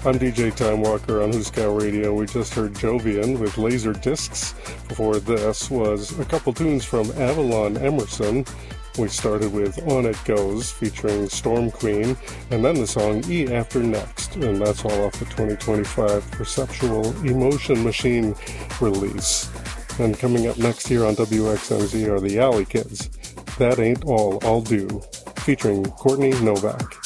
I'm DJ Time Walker on Hooskow Radio. We just heard Jovian with Laser Discs. Before this was a couple tunes from Avalon Emerson. We started with On It Goes featuring Storm Queen, and then the song E After Next, and that's all off the 2025 Perceptual Emotion Machine release. And coming up next here on WXMZ are the Alley Kids. That Ain't All I'll Do, featuring Courtney Novak.